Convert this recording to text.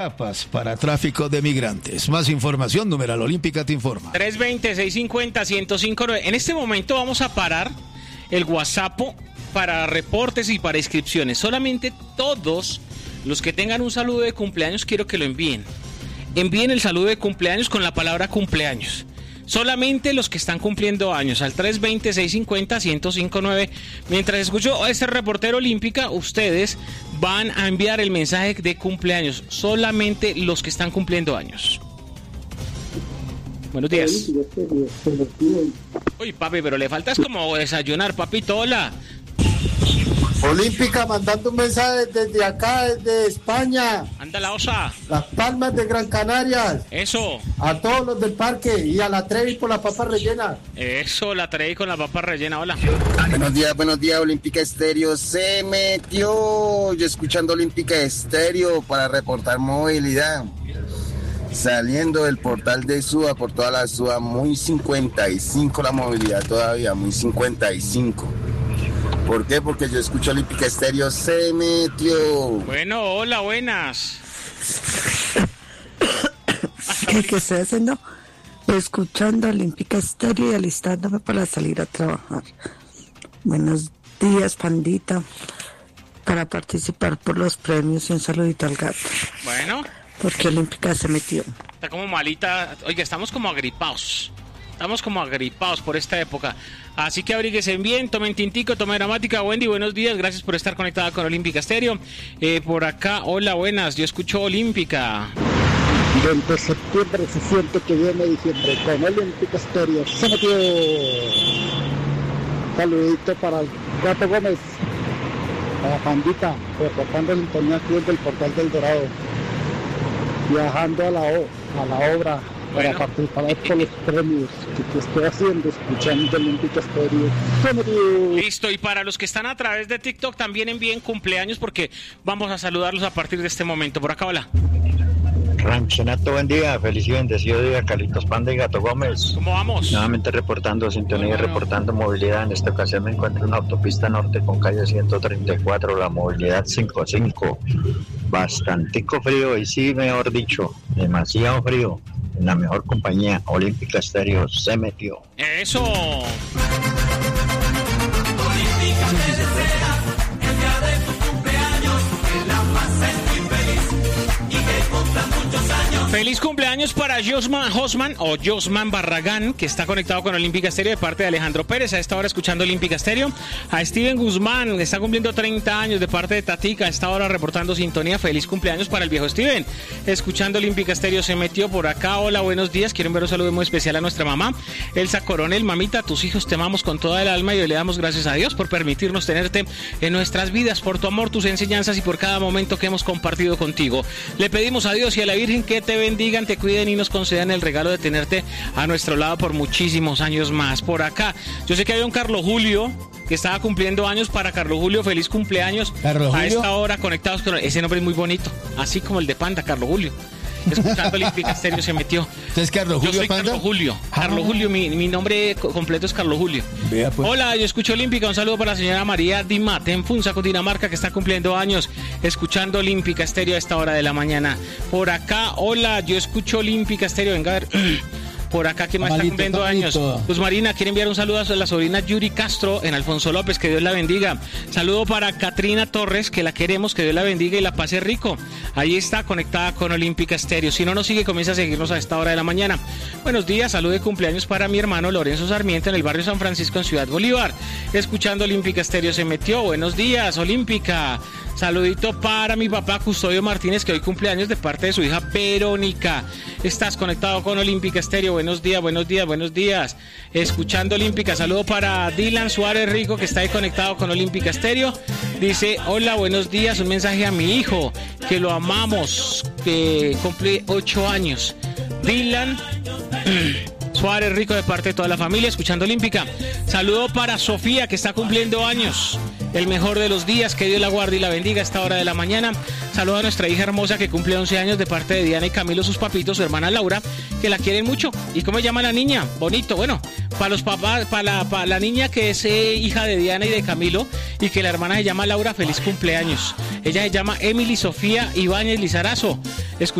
Para tráfico de migrantes. Más información, numeral Olímpica te informa. 320-650-1059. En este momento vamos a parar el WhatsApp para reportes y para inscripciones. Solamente todos los que tengan un saludo de cumpleaños quiero que lo envíen. Envíen el saludo de cumpleaños con la palabra cumpleaños. Solamente los que están cumpliendo años, al 320-650-1059. Mientras escucho a este reportero Olímpica, ustedes van a enviar el mensaje de cumpleaños. Solamente los que están cumpliendo años. Buenos días. Uy, papi, pero le faltas como desayunar, papito. Hola. Olímpica mandando un mensaje desde acá, desde España. Anda la osa. Las Palmas de Gran Canarias. Eso. A todos los del parque y a la Trevi por la papa rellena. Eso, la Trevi con la papa rellena. Hola. Buenos días, Olímpica Estéreo. Se metió. Yo escuchando Olímpica Estéreo para reportar movilidad. Saliendo del portal de Suba por toda la Suba, muy 55 la movilidad todavía, muy 55. ¿Por qué? Porque yo escucho Olímpica Estéreo, se metió. Bueno, hola, buenas. ¿Qué estoy haciendo? Escuchando Olímpica Estéreo y alistándome para salir a trabajar. Buenos días, pandita. Para participar por los premios y un saludito al gato. Bueno. Porque Olímpica se metió. Está como malita. Oiga, estamos como agripados. Estamos como agripados por esta época. Así que abríguese bien, tomen tintico, tomen gramática. Wendy, buenos días, gracias por estar conectada con Olímpica Estéreo. Por acá, hola, buenas, yo escucho Olímpica. Desde septiembre se siente que viene diciembre con Olímpica Estéreo. Se metió. Saludito para el Gato Gómez, para Pandita, reportando sintonía aquí desde el Portal del Dorado. Viajando a la obra. Para participar por los premios que estoy haciendo, escuchando Olímpica Estéreo. Listo, y para los que están a través de TikTok también envíen cumpleaños porque vamos a saludarlos a partir de este momento. Por acá, hola. Ranchenato, buen día, feliz y bendecido día, Carlitos Panda y Gato Gómez. ¿Cómo vamos? Nuevamente reportando sintonía y reportando movilidad. En esta ocasión me encuentro en una autopista norte con calle 134, la movilidad 55. Bastantico frío y sí, mejor dicho, demasiado frío. En la mejor compañía, Olímpica Estéreo se metió. ¡Eso! Feliz cumpleaños para Josman Barragán, que está conectado con Olímpica Estéreo de parte de Alejandro Pérez, a esta hora escuchando Olímpica Estéreo. A Steven Guzmán, que está cumpliendo 30 años de parte de Tatica, a esta hora reportando sintonía. Feliz cumpleaños para el viejo Steven, escuchando Olímpica Estéreo se metió. Por acá, hola, buenos días, quiero enviar un saludo muy especial a nuestra mamá, Elsa Coronel. Mamita, tus hijos te amamos con toda el alma y le damos gracias a Dios por permitirnos tenerte en nuestras vidas, por tu amor, tus enseñanzas y por cada momento que hemos compartido contigo. Le pedimos a Dios y a la Virgen que te bendigan, te cuiden y nos concedan el regalo de tenerte a nuestro lado por muchísimos años más. Por acá, yo sé que había un Carlos Julio que estaba cumpliendo años. Para Carlos Julio, feliz cumpleaños. Carlos a Julio. Esta hora conectados con ese nombre es muy bonito, así como el de Panda, Carlos Julio. Escuchando Olímpica Estéreo se metió. ¿Usted es Carlos Julio? Yo soy Panda? Carlos Julio. Carlos Julio, mi nombre completo es Carlos Julio. Vea, pues. Hola, yo escucho Olímpica. Un saludo para la señora María Dimate en Funza, Cundinamarca, que está cumpliendo años. Escuchando Olímpica Estéreo a esta hora de la mañana. Por acá, hola, yo escucho Olímpica Estéreo. Venga a ver. Por acá, ¿quién más está cumpliendo años? Luz Marina quiere enviar un saludo a la sobrina Yuri Castro en Alfonso López, que Dios la bendiga. Saludo para Katrina Torres, que la queremos, que Dios la bendiga y la pase rico. Ahí está conectada con Olímpica Estéreo. Si no nos sigue, comienza a seguirnos a esta hora de la mañana. Buenos días, saludo de cumpleaños para mi hermano Lorenzo Sarmiento en el barrio San Francisco en Ciudad Bolívar. Escuchando Olímpica Estéreo se metió. Buenos días, Olímpica. Saludito para mi papá Custodio Martínez, que hoy cumpleaños de parte de su hija Verónica. Estás conectado con Olímpica Estéreo. Buenos días, buenos días, buenos días. Escuchando Olímpica. Saludo para Dylan Suárez Rico, que está ahí conectado con Olímpica Estéreo. Dice, hola, buenos días. Un mensaje a mi hijo, que lo amamos, que cumple 8 años. Dylan Suárez Rico, de parte de toda la familia, escuchando Olímpica. Saludo para Sofía, que está cumpliendo años. El mejor de los días, que Dios la guarde y la bendiga a esta hora de la mañana. Saludo a nuestra hija hermosa que cumple 11 años de parte de Diana y Camilo, sus papitos, su hermana Laura, que la quieren mucho. ¿Y cómo se llama la niña? Bonito. Bueno, para los papás, para la niña que es hija de Diana y de Camilo y que la hermana se llama Laura, feliz cumpleaños. Ella se llama Emily Sofía Ibáñez Lizarazo.